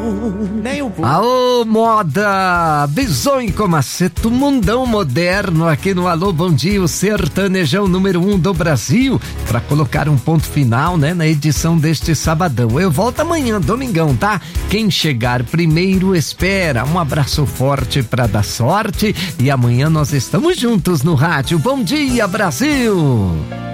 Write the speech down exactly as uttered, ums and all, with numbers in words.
Nem um pouco. Aô, moda! Bisonho com maceto, mundão moderno aqui no Alô Bom Dia, o sertanejão número um do Brasil, pra colocar um ponto final, né, na edição deste sabadão. Eu volto amanhã, domingão, tá? Quem chegar primeiro espera. Um abraço forte pra dar sorte e amanhã nós estamos juntos no rádio. Bom dia, Brasil!